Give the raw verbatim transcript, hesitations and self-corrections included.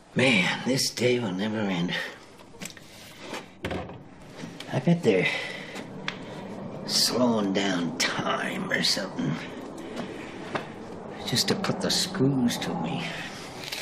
Man, this day will never end. I bet they're slowing down time or something. Just to put the screws to me.